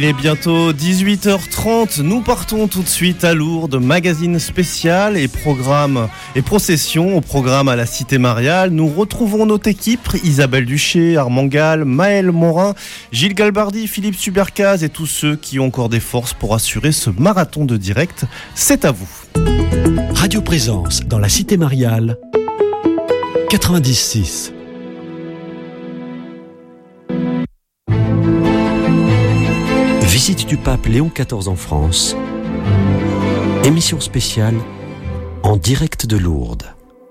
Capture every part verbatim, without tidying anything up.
Il est bientôt dix-huit heures trente, nous partons tout de suite à Lourdes, magazine spécial et programme et procession au programme à la Cité Mariale. Nous retrouvons notre équipe, Isabelle Duché, Armand Gall, Maël Morin, Gilles Galbardi, Philippe Subercaz et tous ceux qui ont encore des forces pour assurer ce marathon de direct. C'est à vous. Radio Présence dans la Cité Mariale, quatre-vingt-dix six. Visite du pape Léon quatorze en France. Émission spéciale en direct de Lourdes.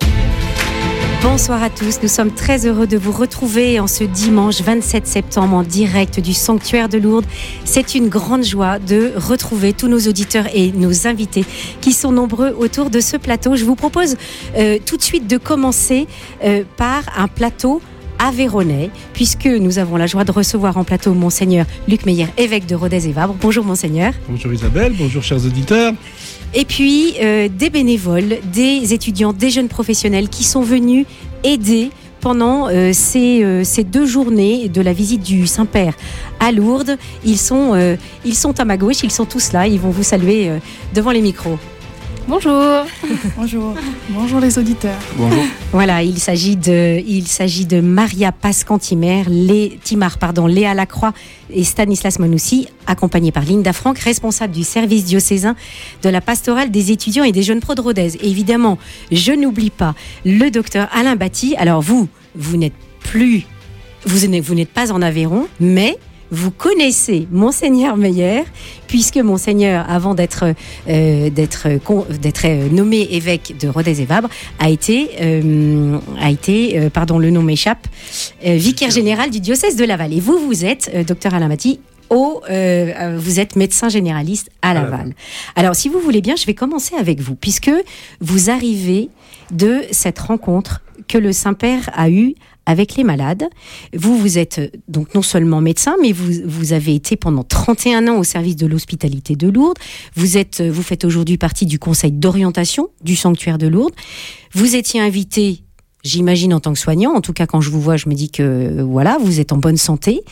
Bonsoir à tous, nous sommes très heureux de vous retrouver en ce dimanche vingt-sept septembre en direct du sanctuaire de Lourdes. C'est une grande joie de retrouver tous nos auditeurs et nos invités qui sont nombreux autour de ce plateau. Je vous propose euh, tout de suite de commencer euh, par un plateau Aveyronais, puisque nous avons la joie de recevoir en plateau Monseigneur Luc Meyer, évêque de Rodez et Vabre. Bonjour Monseigneur. Bonjour Isabelle, bonjour chers auditeurs. Et puis euh, des bénévoles, des étudiants, des jeunes professionnels qui sont venus aider pendant euh, ces, euh, ces deux journées de la visite du Saint-Père à Lourdes. Ils sont, euh, ils sont à ma gauche, ils sont tous là, ils vont vous saluer euh, devant les micros. Bonjour. Bonjour. Bonjour les auditeurs. Bonjour. Voilà, il s'agit de, il s'agit de Maria Pascan-Timar, Lé, Timar, pardon, Léa Lacroix et Stanislas Manoussi, accompagnés par Linda Franck, responsable du service diocésain de la pastorale des étudiants et des jeunes pros de Rodez. Et évidemment, je n'oublie pas le docteur Alain Batty. Alors vous, vous n'êtes plus, vous n'êtes, vous n'êtes pas en Aveyron, mais vous connaissez Monseigneur Meyer, puisque Monseigneur, avant d'être, euh, d'être, d'être nommé évêque de Rodez et Vabre, a été, euh, a été euh, pardon, le nom m'échappe, euh, vicaire général du diocèse de Laval. Et vous, vous êtes, euh, docteur Alain Batty, au, euh, vous êtes médecin généraliste à Laval. Alors, si vous voulez bien, je vais commencer avec vous, puisque vous arrivez de cette rencontre que le Saint-Père a eue avec les malades. Vous, vous êtes donc non seulement médecin, mais vous, vous avez été pendant trente et un ans au service de l'hospitalité de Lourdes. Vous êtes, vous faites aujourd'hui partie du conseil d'orientation du sanctuaire de Lourdes. Vous étiez invité, j'imagine, en tant que soignant. En tout cas, quand je vous vois, je me dis que voilà, vous êtes en bonne santé.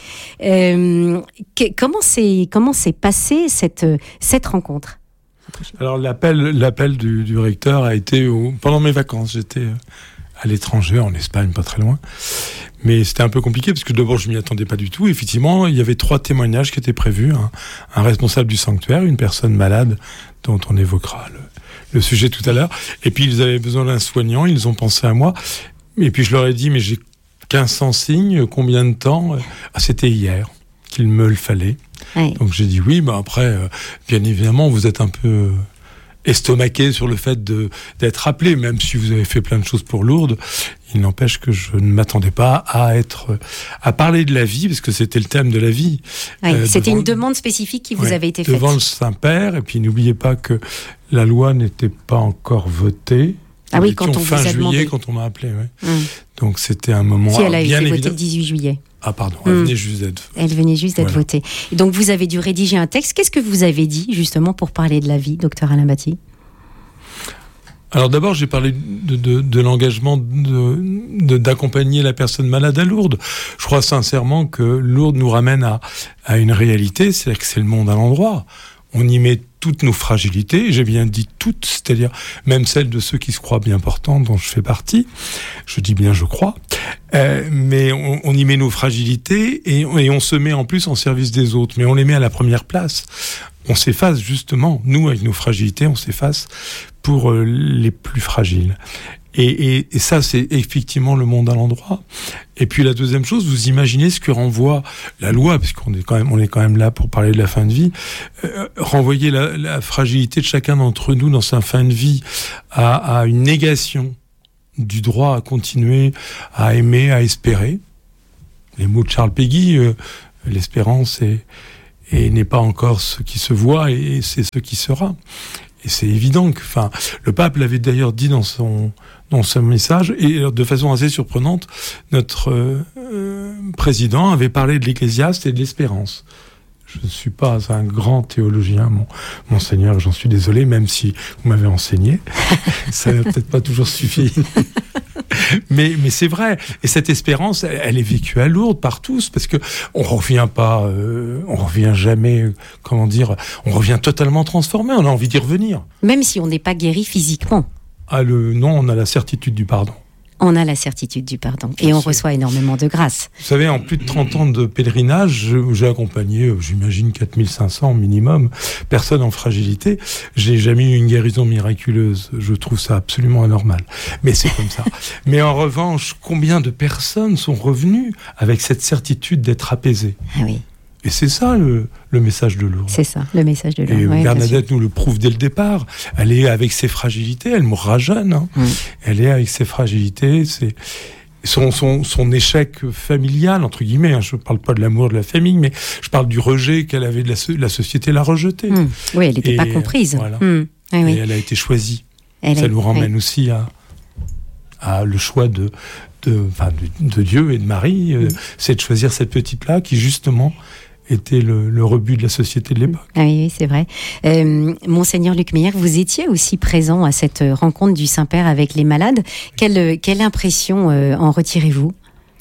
Euh, que, comment s'est, comment s'est passée cette, cette rencontre ? Alors, l'appel, l'appel du, du recteur a été au, pendant mes vacances. J'étais à l'étranger, en Espagne, pas très loin. Mais c'était un peu compliqué parce que d'abord, je m'y attendais pas du tout. Effectivement, il y avait trois témoignages qui étaient prévus. Un, un responsable du sanctuaire, une personne malade dont on évoquera le, le sujet tout à l'heure. Et puis, ils avaient besoin d'un soignant. Ils ont pensé à moi. Et puis, je leur ai dit, mais j'ai quinze cents signes. Combien de temps ? Ah, c'était hier qu'il me le fallait. Oui. Donc, j'ai dit oui. Mais après, euh, bien évidemment, vous êtes un peu estomaqué sur le fait de, d'être appelé, même si vous avez fait plein de choses pour Lourdes. Il n'empêche que je ne m'attendais pas à être, à parler de la vie, parce que c'était le thème de la vie. Oui, euh, c'était devant, une demande spécifique qui vous ouais, avait été faite. Devant le Saint-Père, et puis n'oubliez pas que la loi n'était pas encore votée. Ah oui, quand on fin vous a juillet, demandé. quand on m'a appelé. Ouais. Hum. Donc c'était un moment si elle a bien été évident. votée le dix-huit juillet. Ah pardon, elle hum. venait juste d'être. Elle venait juste d'être voilà. votée. Et donc vous avez dû rédiger un texte. Qu'est-ce que vous avez dit justement pour parler de la vie, docteur Alain Batty ? Alors d'abord, j'ai parlé de, de, de l'engagement de, de, d'accompagner la personne malade à Lourdes. Je crois sincèrement que Lourdes nous ramène à, à une réalité, c'est-à-dire que c'est le monde à l'endroit. On y met toutes nos fragilités, j'ai bien dit toutes, c'est-à-dire même celles de ceux qui se croient bien portants, dont je fais partie. Je dis bien je crois. Euh, mais on, on y met nos fragilités et, et on se met en plus en service des autres. Mais on les met à la première place. On s'efface justement, nous avec nos fragilités, on s'efface pour euh, les plus fragiles. Et, et, et ça, c'est effectivement le monde à l'endroit. Et puis la deuxième chose, vous imaginez ce que renvoie la loi, puisqu'on est quand même, on est quand même là pour parler de la fin de vie, euh, renvoyer la, la fragilité de chacun d'entre nous dans sa fin de vie à, à une négation du droit à continuer à aimer, à espérer. Les mots de Charles Péguy, euh, l'espérance est et n'est pas encore ce qui se voit, et c'est ce qui sera. Et c'est évident que, enfin, le pape l'avait d'ailleurs dit dans son, dans son message, et de façon assez surprenante, notre euh, président avait parlé de l'Ecclésiaste et de l'espérance. Je ne suis pas un grand théologien, mon, monseigneur, j'en suis désolé, même si vous m'avez enseigné. Ça n'a peut-être pas toujours suffi. mais, mais c'est vrai. Et cette espérance, elle, elle est vécue à Lourdes par tous, parce que on revient pas, euh, on revient jamais, comment dire, on revient totalement transformé, on a envie d'y revenir. Même si on n'est pas guéri physiquement. Ah, le, non, on a la certitude du pardon. On a la certitude du pardon et on reçoit énormément de grâce. Vous savez, en plus de trente ans de pèlerinage, j'ai accompagné, j'imagine, quatre mille cinq cents minimum personnes en fragilité. J'ai jamais eu une guérison miraculeuse. Je trouve ça absolument anormal. Mais c'est comme ça. Mais en revanche, combien de personnes sont revenues avec cette certitude d'être apaisées ? Ah oui. Et c'est ça le, le message de Lourdes. C'est ça, le message de Lourdes. Et oui, Bernadette nous le prouve dès le départ. Elle est avec ses fragilités, elle mourra jeune. Hein. Mm. Elle est avec ses fragilités, c'est son, son, son échec familial, entre guillemets. Hein. Je ne parle pas de l'amour de la famille, mais je parle du rejet qu'elle avait de la, la société, l'a rejetée. Mm. Oui, elle n'était pas comprise. Voilà. Mm. Oui, oui. Et elle a été choisie. Elle ça est, nous ramène oui. aussi à, à le choix de, de, enfin, de, de Dieu et de Marie. Mm. Euh, c'est de choisir cette petite-là qui, justement, était le, le rebut de la société de l'époque. Ah oui, oui, c'est vrai. Euh, Monseigneur Luc Meyer, vous étiez aussi présent à cette rencontre du Saint-Père avec les malades. Quelle, quelle impression euh, en retirez-vous ?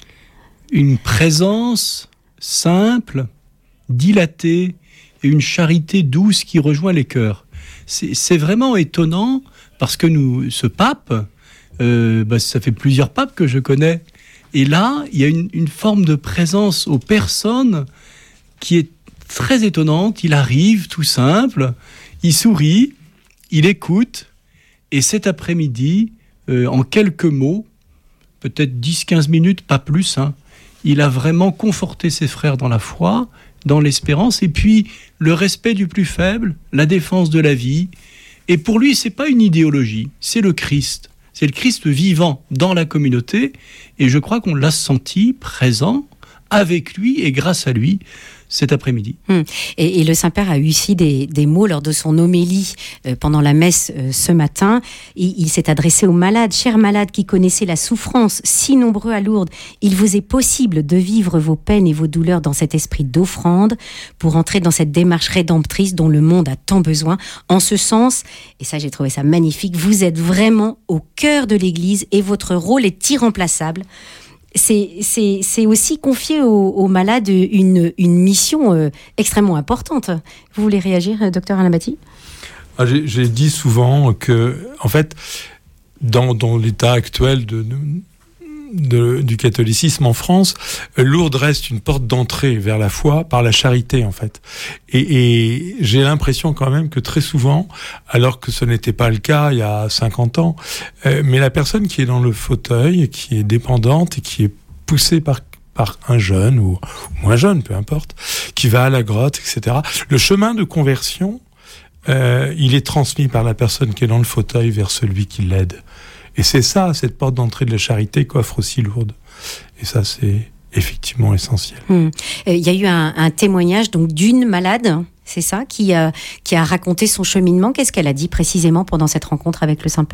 Une présence simple, dilatée, et une charité douce qui rejoint les cœurs. C'est, c'est vraiment étonnant, parce que nous, ce pape, euh, bah, ça fait plusieurs papes que je connais, et là, il y a une, une forme de présence aux personnes qui est très étonnante. Il arrive tout simple, il sourit, il écoute, et cet après-midi, euh, en quelques mots, peut-être dix à quinze minutes, pas plus, hein, il a vraiment conforté ses frères dans la foi, dans l'espérance, et puis le respect du plus faible, la défense de la vie. Et pour lui, c'est pas une idéologie, c'est le Christ. C'est le Christ vivant dans la communauté, et je crois qu'on l'a senti présent avec lui et grâce à lui cet après-midi. Hum. Et, et le Saint-Père a eu aussi des, des mots lors de son homélie euh, pendant la messe euh, ce matin. Il, il s'est adressé aux malades, chers malades qui connaissaient la souffrance, si nombreux à Lourdes. Il vous est possible de vivre vos peines et vos douleurs dans cet esprit d'offrande pour entrer dans cette démarche rédemptrice dont le monde a tant besoin. En ce sens, et ça j'ai trouvé ça magnifique, vous êtes vraiment au cœur de l'Église et votre rôle est irremplaçable. C'est, c'est, c'est aussi confier aux, aux malades une, une mission euh, extrêmement importante. Vous voulez réagir, docteur Alain Bâti ? ah, j'ai, j'ai dit souvent que, en fait, dans, dans l'état actuel de, de, de, du catholicisme en France, Lourdes reste une porte d'entrée vers la foi par la charité, en fait. Et, et j'ai l'impression quand même que très souvent, alors que ce n'était pas le cas il y a cinquante ans, euh, mais la personne qui est dans le fauteuil, qui est dépendante et qui est poussée par par un jeune ou, ou moins jeune, peu importe, qui va à la grotte, et cetera. Le chemin de conversion, euh, il est transmis par la personne qui est dans le fauteuil vers celui qui l'aide. Et c'est ça, cette porte d'entrée de la charité qu'offre aussi Lourdes. Et ça, c'est effectivement essentiel. Hum. Euh, il y a eu un, un témoignage donc, d'une malade, c'est ça, qui a, qui a raconté son cheminement. Qu'est-ce qu'elle a dit précisément pendant cette rencontre avec le Saint-Père ?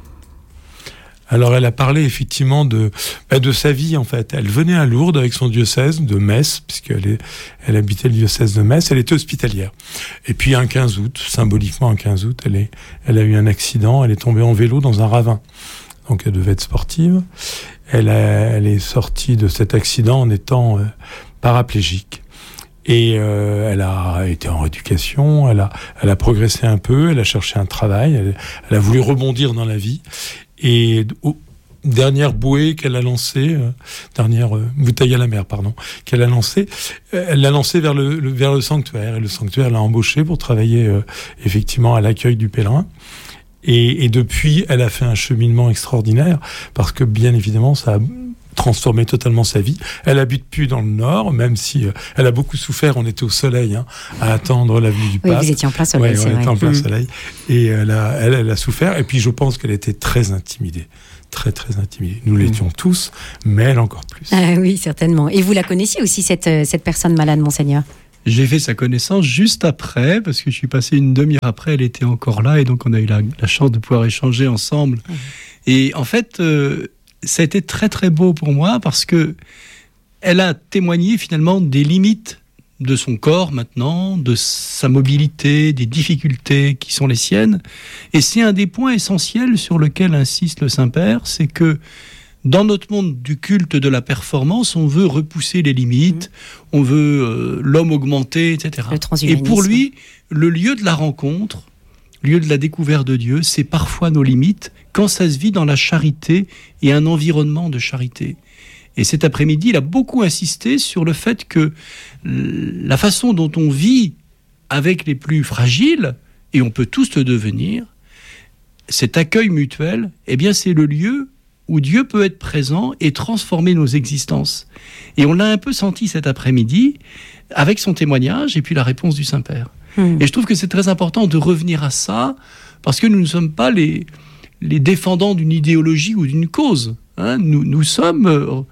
Alors, elle a parlé effectivement de, bah, de sa vie, en fait. Elle venait à Lourdes avec son diocèse de Metz, puisqu'elle est, elle habitait le diocèse de Metz. Elle était hospitalière. Et puis, un quinze août, symboliquement un quinze août, elle, est, elle a eu un accident. Elle est tombée en vélo dans un ravin. Donc, elle devait être sportive. Elle, a, elle est sortie de cet accident en étant euh, paraplégique. Et euh, elle a été en rééducation, elle a, elle a progressé un peu, elle a cherché un travail, elle, elle a voulu rebondir dans la vie. Et oh, dernière bouée qu'elle a lancée, euh, dernière euh, bouteille à la mer, pardon, qu'elle a lancée, euh, elle l'a lancée vers le, le, vers le sanctuaire. Et le sanctuaire l'a embauchée pour travailler euh, effectivement à l'accueil du pèlerin. Et, et depuis, elle a fait un cheminement extraordinaire parce que bien évidemment, ça a transformé totalement sa vie. Elle habite plus dans le Nord, même si euh, elle a beaucoup souffert. On était au soleil, hein, à attendre l'avenue du Pape. Oui, vous étiez en plein soleil, ouais, c'est on vrai. était en plein mmh. soleil. Et elle a, elle, elle a souffert. Et puis, je pense qu'elle était très intimidée. Très, très intimidée. Nous mmh. l'étions tous, mais elle encore plus. Ah oui, certainement. Et vous la connaissiez aussi, cette, cette personne malade, Monseigneur ? J'ai fait sa connaissance juste après, parce que je suis passé une demi-heure après, elle était encore là, et donc on a eu la, la chance de pouvoir échanger ensemble. Mmh. Et en fait, euh, ça a été très très beau pour moi, parce que elle a témoigné finalement des limites de son corps maintenant, de sa mobilité, des difficultés qui sont les siennes. Et c'est un des points essentiels sur lequel insiste le Saint-Père, c'est que dans notre monde du culte de la performance, on veut repousser les limites, mmh. on veut euh, l'homme augmenter, et cetera. Et pour lui, le lieu de la rencontre, le lieu de la découverte de Dieu, c'est parfois nos limites, quand ça se vit dans la charité et un environnement de charité. Et cet après-midi, il a beaucoup insisté sur le fait que la façon dont on vit avec les plus fragiles, et on peut tous le devenir, cet accueil mutuel, eh bien c'est le lieu où Dieu peut être présent et transformer nos existences. Et on l'a un peu senti cet après-midi avec son témoignage et puis la réponse du Saint-Père. Mmh. Et je trouve que c'est très important de revenir à ça, parce que nous ne sommes pas les, les défendants d'une idéologie ou d'une cause. Hein. Nous, nous sommes euh,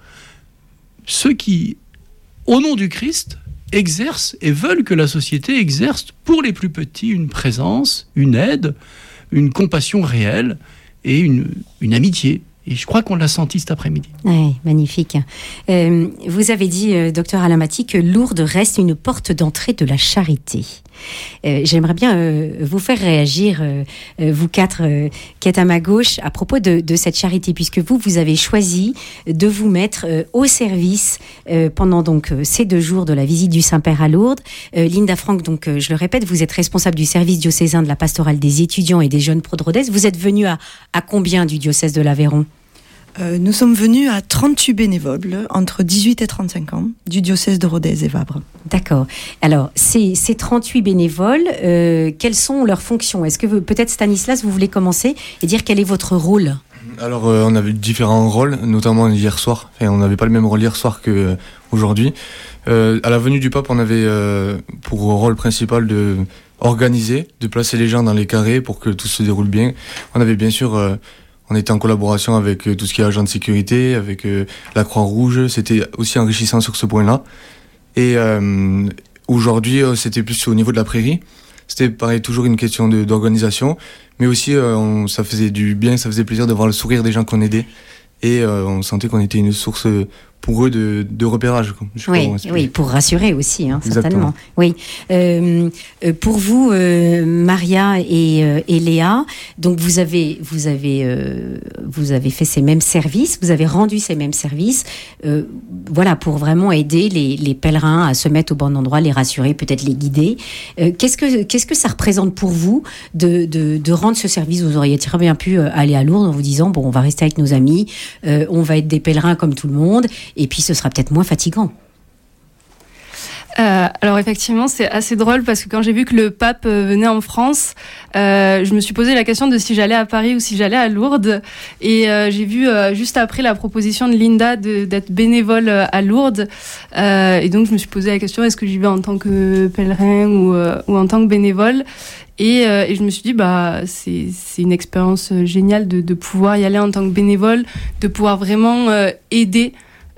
ceux qui, au nom du Christ, exercent et veulent que la société exerce pour les plus petits une présence, une aide, une compassion réelle et une, une amitié. Et je crois qu'on l'a senti cet après-midi. Oui, magnifique. Euh, vous avez dit, euh, docteur Alamati, que Lourdes reste une porte d'entrée de la charité. Euh, j'aimerais bien euh, vous faire réagir, euh, vous quatre euh, qui êtes à ma gauche, à propos de, de cette charité, puisque vous, vous avez choisi de vous mettre euh, au service euh, pendant donc euh, ces deux jours de la visite du Saint-Père à Lourdes. Euh, Linda Franck, donc euh, je le répète, vous êtes responsable du service diocésain de la pastorale des étudiants et des jeunes pro de Rodez. Vous êtes venue à, à combien du diocèse de l'Aveyron ? Euh, nous sommes venus à trente-huit bénévoles entre dix-huit et trente-cinq ans du diocèse de Rodez et Vabre. D'accord. Alors, ces, ces trente-huit bénévoles, euh, quelles sont leurs fonctions ? Est-ce que vous, peut-être Stanislas, vous voulez commencer et dire quel est votre rôle ? Alors, euh, on avait différents rôles, notamment hier soir. Enfin, on n'avait pas le même rôle hier soir qu'aujourd'hui. Euh, à la venue du pape, on avait euh, pour rôle principal de organiser, de placer les gens dans les carrés pour que tout se déroule bien. On avait bien sûr... Euh, On était en collaboration avec euh, tout ce qui est agent de sécurité, avec euh, la Croix-Rouge. C'était aussi enrichissant sur ce point-là. Et euh, aujourd'hui, euh, c'était plus au niveau de la prairie. C'était pareil, toujours une question de, d'organisation. Mais aussi, euh, on, ça faisait du bien, ça faisait plaisir de voir le sourire des gens qu'on aidait. Et euh, on sentait qu'on était une source pour eux de, de repérage. Je oui, oui, pour rassurer aussi, hein, certainement. Oui. Euh, pour vous, euh, Maria et, euh, et Léa, donc vous avez, vous avez, euh, vous avez fait ces mêmes services, vous avez rendu ces mêmes services, euh, voilà, pour vraiment aider les, les pèlerins à se mettre au bon endroit, les rassurer, peut-être les guider. Euh, qu'est-ce que, qu'est-ce que ça représente pour vous de, de, de rendre ce service ? Vous auriez très bien pu aller à Lourdes en vous disant, bon, on va rester avec nos amis, euh, on va être des pèlerins comme tout le monde. Et puis, ce sera peut-être moins fatigant. Euh, alors effectivement, c'est assez drôle parce que quand j'ai vu que le pape venait en France, euh, je me suis posé la question de si j'allais à Paris ou si j'allais à Lourdes. Et euh, j'ai vu euh, juste après la proposition de Linda de, d'être bénévole à Lourdes. Euh, et donc, je me suis posé la question, est-ce que j'y vais en tant que pèlerin ou, euh, ou en tant que bénévole ? Et, euh, et je me suis dit, bah, c'est, c'est une expérience géniale de, de pouvoir y aller en tant que bénévole, de pouvoir vraiment euh, aider.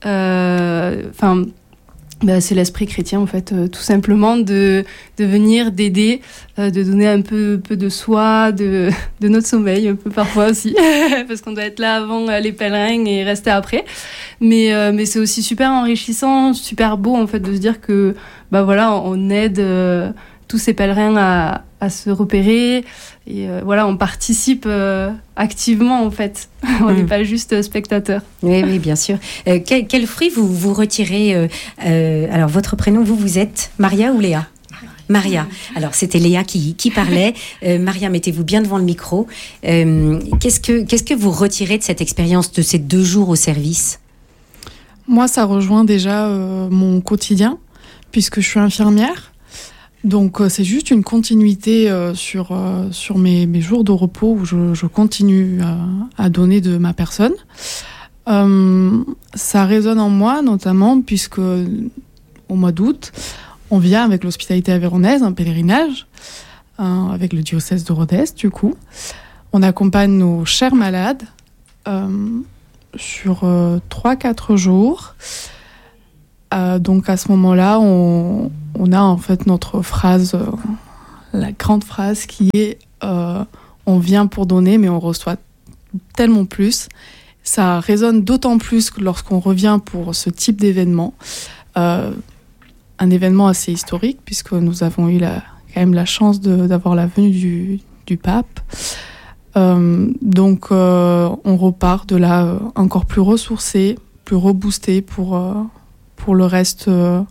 Enfin, euh, bah, c'est l'esprit chrétien en fait, euh, tout simplement de, de venir, d'aider, euh, de donner un peu, peu de soi, de, de notre sommeil un peu parfois aussi, parce qu'on doit être là avant euh, les pèlerins et rester après. Mais, euh, mais c'est aussi super enrichissant, super beau en fait de se dire que bah voilà, on aide euh, tous ces pèlerins à, à se repérer et euh, voilà, on participe euh, activement en fait. On n'est mmh. pas juste spectateur. Oui, oui, bien sûr. Euh, quel, quel fruit vous vous retirez euh, euh, alors votre prénom, vous vous êtes Maria ou Léa ? Maria. Alors c'était Léa qui, qui parlait. Euh, Maria, mettez-vous bien devant le micro. Euh, qu'est-ce que qu'est-ce que vous retirez de cette expérience de ces deux jours au service ? Moi, ça rejoint déjà euh, mon quotidien puisque je suis infirmière. Donc euh, c'est juste une continuité euh, sur, euh, sur mes, mes jours de repos où je, je continue à, à donner de ma personne. Euh, ça résonne en moi notamment puisque au mois d'août, on vient avec l'hospitalité aveyronnaise, un pèlerinage, euh, avec le diocèse de Rodez du coup. On accompagne nos chers malades euh, sur euh, trois à quatre jours. Euh, donc à ce moment-là, on, on a en fait notre phrase, euh, la grande phrase qui est euh, « on vient pour donner, mais on reçoit tellement plus ». Ça résonne d'autant plus que lorsqu'on revient pour ce type d'événement. Euh, un événement assez historique, puisque nous avons eu la, quand même la chance de, d'avoir la venue du, du pape. Euh, donc euh, on repart de là euh, encore plus ressourcé, plus reboosté pour, euh, pour le reste euh,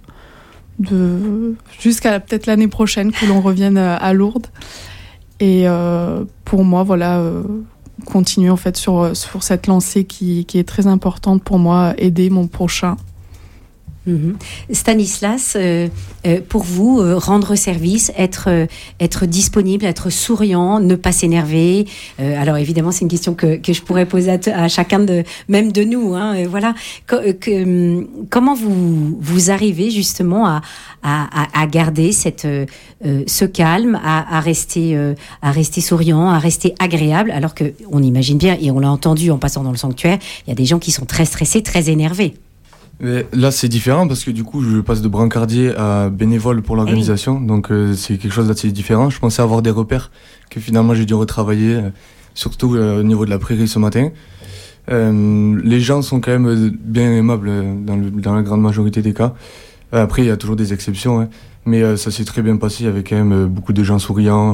de jusqu'à peut-être l'année prochaine que l'on revienne à, à Lourdes. Et euh, pour moi, voilà, euh, continuer en fait sur, sur cette lancée qui, qui est très importante pour moi, aider mon prochain. Mmh. Stanislas, euh, euh, pour vous, euh, rendre service, être, euh, être disponible, être souriant, ne pas s'énerver. Euh, alors évidemment, c'est une question que, que je pourrais poser à, t- à chacun de, même de nous. Hein, euh, voilà. Que, que, comment vous, vous arrivez justement à, à, à garder cette, euh, ce calme, à, à, rester, euh, à rester souriant, à rester agréable, alors que on imagine bien, et on l'a entendu en passant dans le sanctuaire, il y a des gens qui sont très stressés, très énervés. Mais là, c'est différent parce que du coup, je passe de brancardier à bénévole pour l'organisation. Oui. Donc, euh, c'est quelque chose d'assez différent. Je pensais avoir des repères que finalement, j'ai dû retravailler, euh, surtout euh, au niveau de la prairie ce matin. Euh, les gens sont quand même bien aimables euh, dans, le, dans la grande majorité des cas. Euh, après, il y a toujours des exceptions. Hein, mais euh, ça s'est très bien passé avec quand même euh, beaucoup de gens souriants.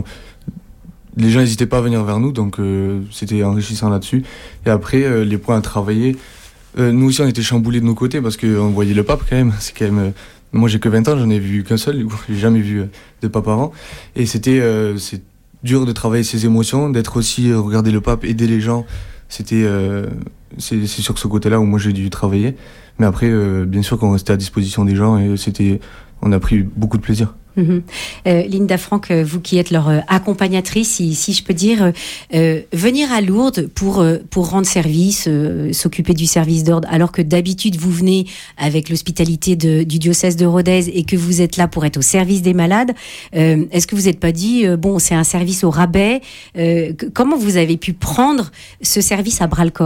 Les gens n'hésitaient pas à venir vers nous, donc euh, c'était enrichissant là-dessus. Et après, euh, les points à travailler... Euh, nous aussi on était chamboulés de nos côtés parce qu'on voyait le pape quand même, c'est quand même... Euh, moi j'ai que vingt ans, j'en ai vu qu'un seul, du coup j'ai jamais vu euh, de pape avant. Et c'était euh, c'est dur de travailler ses émotions, d'être aussi, euh, regarder le pape, aider les gens. C'était, euh, c'est, c'est sur ce côté-là où moi j'ai dû travailler. Mais après, euh, bien sûr qu'on restait à disposition des gens et c'était, on a pris beaucoup de plaisir. Mmh. Euh, Linda Franck, vous qui êtes leur euh, accompagnatrice, si, si je peux dire, euh, venir à Lourdes pour, euh, pour rendre service, euh, s'occuper du service d'ordre, alors que d'habitude vous venez avec l'hospitalité de, du diocèse de Rodez et que vous êtes là pour être au service des malades, euh, est-ce que vous n'êtes pas dit, euh, bon, c'est un service au rabais, euh, que, comment vous avez pu prendre ce service à bras-le-corps ?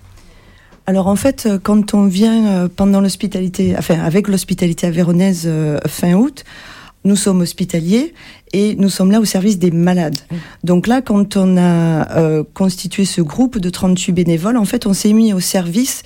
Alors en fait, quand on vient pendant l'hospitalité, enfin avec l'hospitalité avéronaise euh, fin août, nous sommes hospitaliers et nous sommes là au service des malades. Donc là, quand on a euh, constitué ce groupe de trente-huit bénévoles, en fait, on s'est mis au service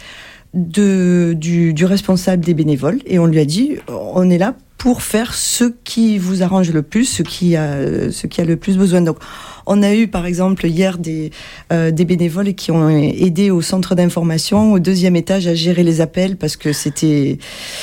de, du, du responsable des bénévoles et on lui a dit, on est là pour faire ce qui vous arrange le plus, ce qui a, ce qui a le plus besoin. Donc, on a eu, par exemple, hier des, euh, des bénévoles qui ont aidé au centre d'information, au deuxième étage, à gérer les appels parce que c'était...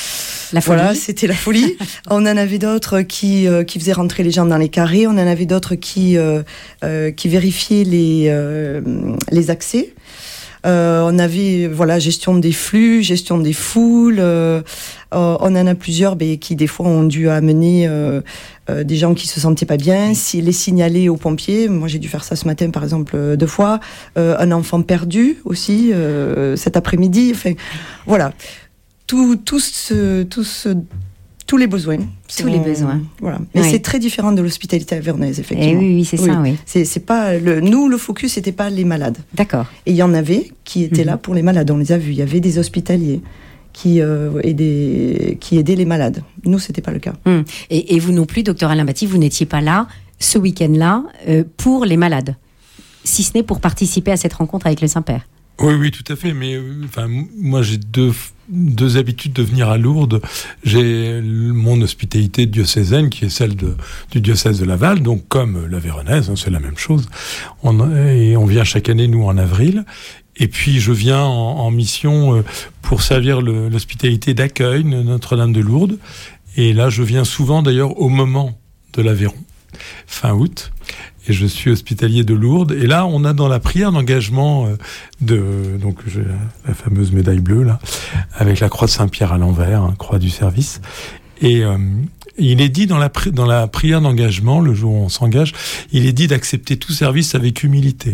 La folie. Voilà, c'était la folie. On en avait d'autres qui euh, qui faisaient rentrer les gens dans les carrés. On en avait d'autres qui euh, euh, qui vérifiaient les euh, les accès. Euh, on avait voilà gestion des flux, gestion des foules. Euh, euh, on en a plusieurs, ben, qui des fois ont dû amener euh, euh, des gens qui se sentaient pas bien, si les signaler aux pompiers. Moi, j'ai dû faire ça ce matin, par exemple, deux fois. Euh, un enfant perdu aussi euh, cet après-midi. Enfin, voilà. Tout, tout ce, tout ce, tous les besoins. Tous les besoins. Voilà. Mais oui. C'est très différent de l'hospitalité avéronaise, effectivement. Et oui, oui, c'est oui. ça, oui. C'est, c'est pas le, nous, le focus, c'était pas les malades. D'accord. Et il y en avait qui étaient mmh. là pour les malades. On les a vus. Il y avait des hospitaliers qui, euh, aidaient, qui aidaient les malades. Nous, c'était pas le cas. Mmh. Et, et vous non plus, docteur Alain Batti, vous n'étiez pas là ce week-end-là euh, pour les malades, si ce n'est pour participer à cette rencontre avec le Saint-Père. Oui, oui, tout à fait. Mais enfin, moi, j'ai deux, deux habitudes de venir à Lourdes. J'ai mon hospitalité diocésaine, qui est celle de, du diocèse de Laval, donc comme l'Aveyronnaise, hein, c'est la même chose. On, et on vient chaque année, nous, en avril. Et puis, je viens en, en mission pour servir le, l'hospitalité d'accueil de Notre-Dame de Lourdes. Et là, je viens souvent, d'ailleurs, au moment de l'Aveyron, fin août. Et je suis hospitalier de Lourdes. Et là, on a dans la prière d'engagement de, donc j'ai la, la fameuse médaille bleue là, avec la croix de Saint-Pierre à l'envers, hein, croix du service. Et euh, il est dit dans la pri- dans la prière d'engagement, le jour où on s'engage, il est dit d'accepter tout service avec humilité.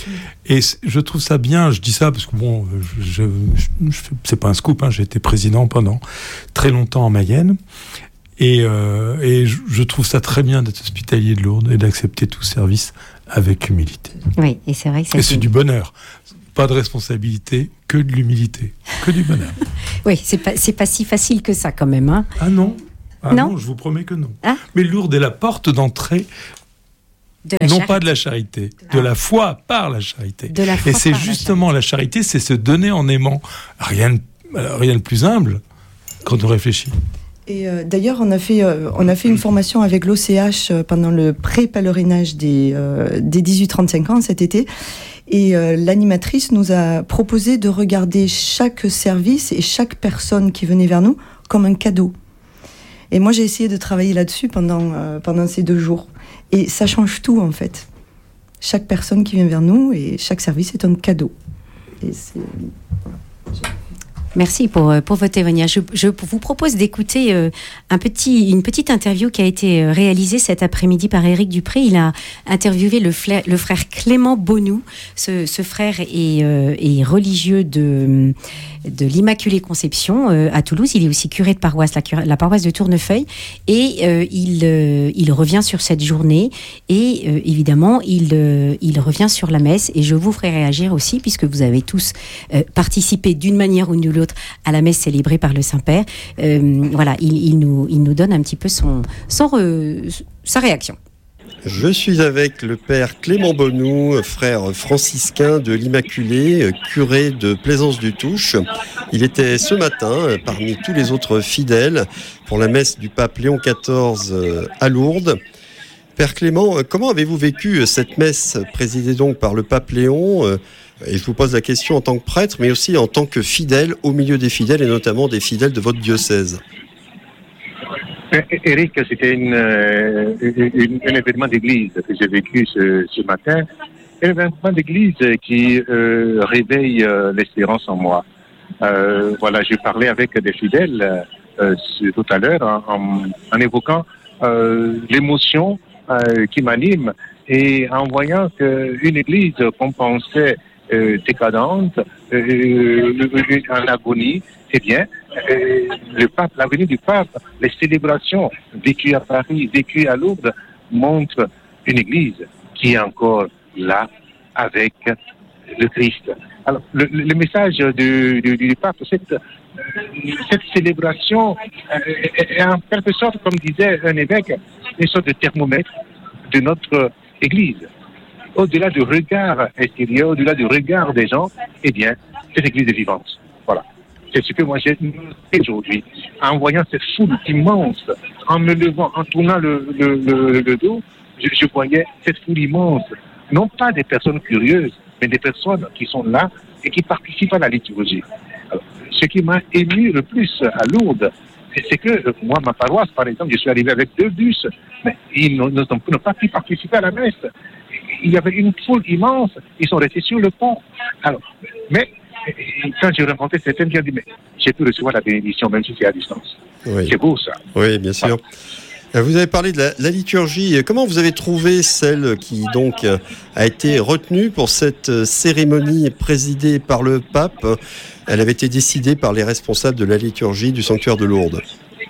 Et je trouve ça bien, je dis ça parce que bon, je, je, je, c'est pas un scoop, hein, j'ai été président pendant très longtemps en Mayenne. Et, euh, et je trouve ça très bien d'être hospitalier de Lourdes et d'accepter tout service avec humilité. Oui, et c'est vrai que ça et c'est du bonheur. Pas de responsabilité, que de l'humilité, que du bonheur. Oui, c'est pas, c'est pas si facile que ça quand même. Hein. Ah non, ah non, non, je vous promets que non. Ah. Mais Lourdes est la porte d'entrée, de la non charité. pas de la charité, de ah. la foi par la charité. De la foi et c'est par justement la charité. la charité, c'est se donner en aimant. Rien, rien de plus humble quand on réfléchit. Et euh, d'ailleurs, on a fait, euh, on a fait une formation avec l'O C H pendant le pré-pèlerinage des, euh, des dix-huit trente-cinq ans cet été. Et euh, l'animatrice nous a proposé de regarder chaque service et chaque personne qui venait vers nous comme un cadeau. Et moi, j'ai essayé de travailler là-dessus pendant, euh, pendant ces deux jours. Et ça change tout, en fait. Chaque personne qui vient vers nous et chaque service est un cadeau. Et c'est... Merci pour, pour votre témoignage. Je, je vous propose d'écouter euh, un petit, une petite interview qui a été réalisée cet après-midi par Éric Dupré. Il a interviewé le, fla- le frère Clément Bonou. Ce, ce frère est, euh, est religieux de, de l'Immaculée Conception euh, à Toulouse. Il est aussi curé de paroisse, la, cure- la paroisse de Tournefeuille. Et euh, il, euh, il revient sur cette journée. Et euh, évidemment, il, euh, il revient sur la messe. Et je vous ferai réagir aussi, puisque vous avez tous euh, participé d'une manière ou d'une autre à la messe célébrée par le Saint-Père. Euh, voilà, il, il, nous, il nous donne un petit peu son, son re, sa réaction. Je suis avec le père Clément Bonou, frère franciscain de l'Immaculée, curé de Plaisance-du-Touche. Il était ce matin parmi tous les autres fidèles pour la messe du pape Léon quatorze à Lourdes. Père Clément, comment avez-vous vécu cette messe présidée donc par le pape Léon ? Et je vous pose la question en tant que prêtre, mais aussi en tant que fidèle au milieu des fidèles, et notamment des fidèles de votre diocèse. Eric, c'était une, une, un événement d'église que j'ai vécu ce, ce matin. Un événement d'église qui euh, réveille euh, l'espérance en moi. Euh, voilà, j'ai parlé avec des fidèles euh, tout à l'heure en, en, en évoquant euh, l'émotion euh, qui m'anime et en voyant qu'une église qu'on pensait Euh, décadente, euh, en agonie, eh bien, euh, le pape, la venue du pape, les célébrations vécues à Paris, vécues à Lourdes, montrent une église qui est encore là avec le Christ. Alors, le, le message du, du, du pape, cette, cette célébration euh, est en quelque sorte, comme disait un évêque, une sorte de thermomètre de notre église. Au-delà du regard extérieur, au-delà du regard des gens, eh bien, cette église est vivante. Voilà. C'est ce que moi j'ai fait aujourd'hui. En voyant cette foule immense, en me levant, en tournant le, le, le, le dos, je, je voyais cette foule immense. Non pas des personnes curieuses, mais des personnes qui sont là et qui participent à la liturgie. Alors, ce qui m'a ému le plus à Lourdes, c'est que moi, ma paroisse, par exemple, je suis arrivé avec deux bus, mais ils n'ont, n'ont pas pu participer à la messe. Il y avait une foule immense, ils sont restés sur le pont. Alors, mais quand j'ai rencontré certains, j'ai dit, mais j'ai pu recevoir la bénédiction, même si c'est à distance. Oui. C'est beau, ça. Oui, bien sûr. Voilà. Vous avez parlé de la, la liturgie. Comment vous avez trouvé celle qui, donc, a été retenue pour cette cérémonie présidée par le pape ? Elle avait été décidée par les responsables de la liturgie du sanctuaire de Lourdes.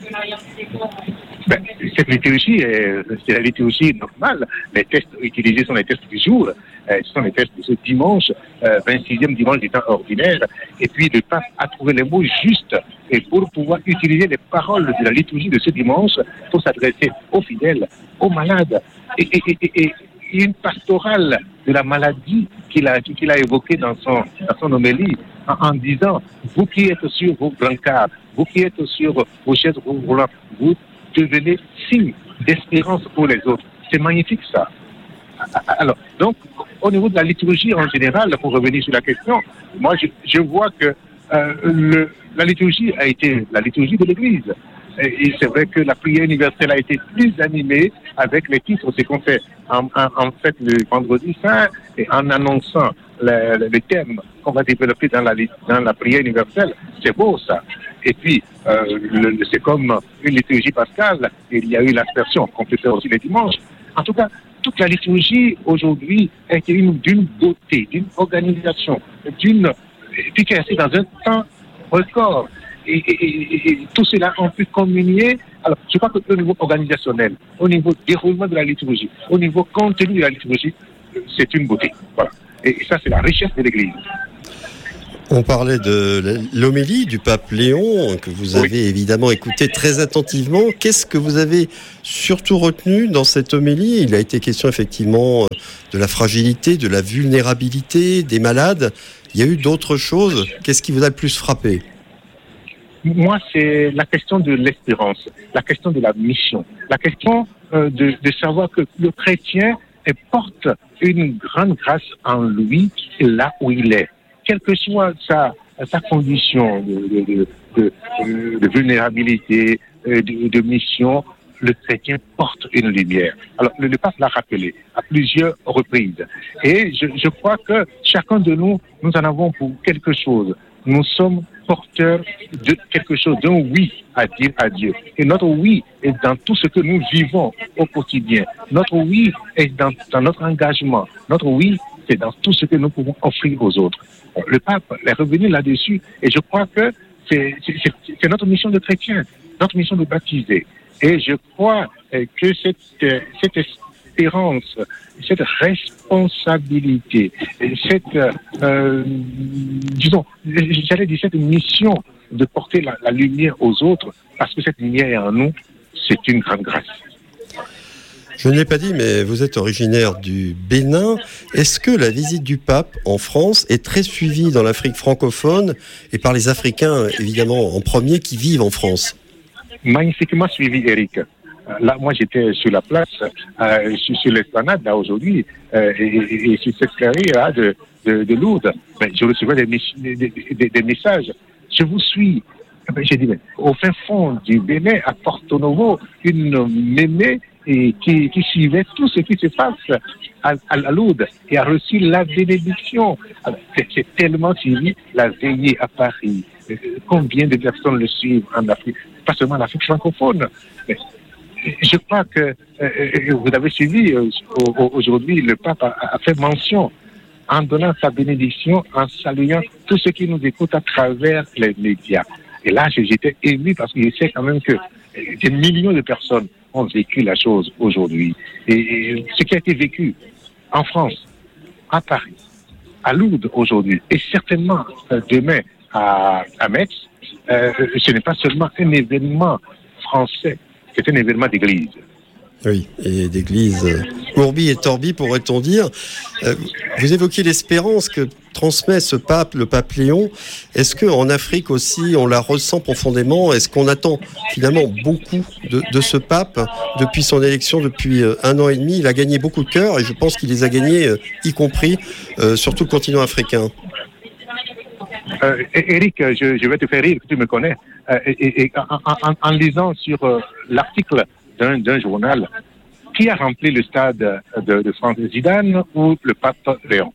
Ben, cette liturgie, est, c'est la liturgie normale. Les textes utilisés sont les textes du jour. Euh, ce sont les textes de ce dimanche, euh, vingt-sixième dimanche du temps ordinaire. Et puis le pape a trouvé les mots justes et pour pouvoir utiliser les paroles de la liturgie de ce dimanche pour s'adresser aux fidèles, aux malades. Et, et, et, et, et une pastorale de la maladie qu'il a, qu'il a évoquée dans son, dans son homélie en, en disant, vous qui êtes sur vos brancards, vous qui êtes sur vos chaises roulantes, vous devenez signe d'espérance pour les autres. C'est magnifique, ça. Alors, donc, au niveau de la liturgie en général, pour revenir sur la question, moi, je, je vois que euh, le, la liturgie a été la liturgie de l'Église. Et, et c'est vrai que la prière universelle a été plus animée avec les titres, c'est qu'on fait en, en, en fait le vendredi saint, et en annonçant les, les thèmes qu'on va développer dans la, dans la prière universelle. C'est beau, ça. Et puis, euh, le, c'est comme une liturgie pascale, il y a eu l'aspersion qu'on peut faire aussi les dimanches. En tout cas, toute la liturgie aujourd'hui est une, d'une beauté, d'une organisation, d'une efficacité dans un temps record. Et, et, et, et tout cela, on peut communier. Alors, je crois qu'au niveau organisationnel, au niveau déroulement de la liturgie, au niveau contenu de la liturgie, c'est une beauté. Voilà. Et, et ça, c'est la richesse de l'Église. On parlait de l'homélie du pape Léon, que vous avez oui. évidemment écouté très attentivement. Qu'est-ce que vous avez surtout retenu dans cette homélie ? Il a été question effectivement de la fragilité, de la vulnérabilité des malades. Il y a eu d'autres choses. Qu'est-ce qui vous a le plus frappé ? moi, c'est la question de l'espérance, la question de la mission, la question euh, de, de savoir que le chrétien porte une grande grâce en lui là où il est. Quelle que soit sa, sa condition de, de, de, de, de vulnérabilité, de, de mission, le chrétien porte une lumière. Alors, le, le pape l'a rappelé à plusieurs reprises. Et je, je crois que chacun de nous, nous en avons pour quelque chose. Nous sommes porteurs de quelque chose, d'un oui à dire à Dieu. Et notre oui est dans tout ce que nous vivons au quotidien. Notre oui est dans, dans notre engagement. Notre oui, c'est dans tout ce que nous pouvons offrir aux autres. Le pape est revenu là-dessus et je crois que c'est, c'est, c'est notre mission de chrétien, notre mission de baptiser. Et je crois que cette, cette espérance, cette responsabilité, cette, euh, disons, j'allais dire cette mission de porter la, la lumière aux autres, parce que cette lumière est en nous, c'est une grande grâce. Je ne l'ai pas dit, mais vous êtes originaire du Bénin. Est-ce que la visite du pape en France est très suivie dans l'Afrique francophone et par les Africains, évidemment, en premier, qui vivent en France ? Magnifiquement suivi, Eric. Là, moi, j'étais sur la place, euh, sur, sur l'esplanade, là, aujourd'hui, euh, et, et, et sur cette carrière de, de, de Lourdes. Ben, je recevais des, des, des, des messages. Je vous suis. Ben, j'ai dit, ben, au fin fond du Bénin, à Porto Novo, une mémé et qui, qui suivait tout ce qui se passe à, à, à Lourdes et a reçu la bénédiction. Alors, c'est, c'est tellement suivi, la veillée à Paris. Combien de personnes le suivent en Afrique, pas seulement en Afrique francophone. Mais je crois que euh, vous avez suivi euh, aujourd'hui, le pape a, a fait mention en donnant sa bénédiction, en saluant tous ceux qui nous écoutent à travers les médias. Et là, j'étais ému parce que je sais quand même que des millions de personnes ont vécu la chose aujourd'hui. Et, et ce qui a été vécu en France, à Paris, à Lourdes aujourd'hui, et certainement euh, demain à, à Metz, euh, ce n'est pas seulement un événement français, c'est un événement d'église. Oui, et d'église euh, Ourbi et Torbi, pourrait-on dire. Euh, vous évoquez l'espérance que transmet ce pape, le pape Léon. Est-ce qu'en Afrique aussi, on la ressent profondément ? Est-ce qu'on attend finalement beaucoup de, de ce pape depuis son élection, depuis euh, un an et demi ? Il a gagné beaucoup de cœurs et je pense qu'il les a gagnés, euh, y compris euh, sur tout le continent africain. Euh, Eric, je, je vais te faire rire, tu me connais. Euh, et, et, en, en, en lisant sur euh, l'article d'un, d'un journal, qui a rempli le stade de, de France Zidane ou le pape Léon?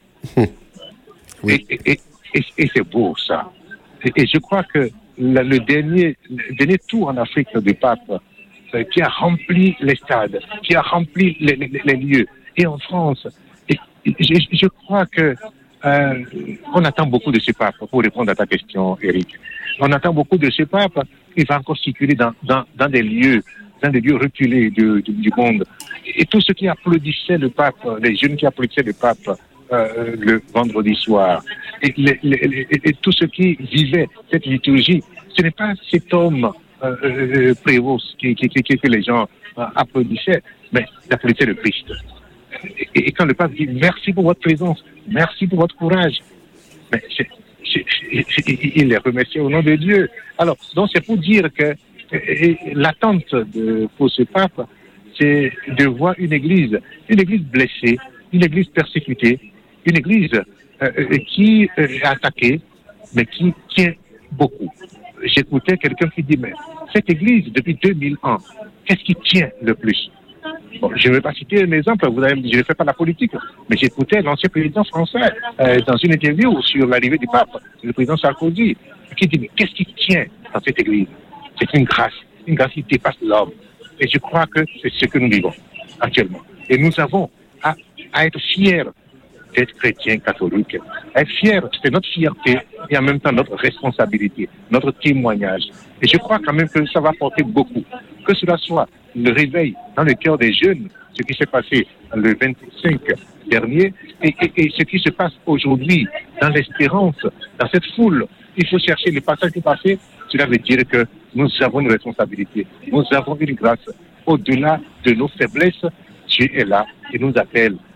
Oui. Et, et, et, et c'est beau ça. Et, et je crois que le, le, dernier, le dernier tour en Afrique du pape euh, qui a rempli les stades, qui a rempli les, les, les lieux, et en France, et, et, je, je crois que Euh, on attend beaucoup de ce pape, pour répondre à ta question, Eric. On attend beaucoup de ce pape. Il va encore circuler dans, dans, dans des lieux, dans des lieux reculés du, du, du monde. Et tous ceux qui applaudissaient le pape, les jeunes qui applaudissaient le pape euh, le vendredi soir, et, les, les, les, et tous ceux qui vivaient cette liturgie, ce n'est pas cet homme euh, euh, prévost qui, qui, qui, qui, que les gens euh, applaudissaient, mais d'applaudissaient le Christ. Et, et quand le pape dit merci pour votre présence, merci pour votre courage, mais c'est, c'est, c'est, il les remercie au nom de Dieu. Alors, donc c'est pour dire que et, et, l'attente de, pour ce pape, c'est de voir une église, une église blessée, une église persécutée, une église euh, qui est attaquée, mais qui tient beaucoup. J'écoutais quelqu'un qui dit, mais cette église, depuis deux mille ans, qu'est-ce qui tient le plus? Bon, je ne vais pas citer un exemple, vous avez, je ne fais pas la politique, mais j'écoutais l'ancien président français euh, dans une interview sur l'arrivée du pape, le président Sarkozy, qui dit, mais qu'est-ce qui tient dans cette église? C'est une grâce, une grâce qui dépasse l'homme. Et je crois que c'est ce que nous vivons actuellement. Et nous avons à, à être fiers d'être chrétiens catholiques. Être fiers, c'est notre fierté et en même temps notre responsabilité, notre témoignage. Et je crois quand même que ça va porter beaucoup. Que cela soit le réveil dans le cœur des jeunes, ce qui s'est passé le vingt-cinq dernier, et, et, et ce qui se passe aujourd'hui dans l'espérance, dans cette foule. Il faut chercher le passage du passé. Cela veut dire que nous avons une responsabilité. Nous avons une grâce. Au-delà de nos faiblesses, Dieu est là et nous appelle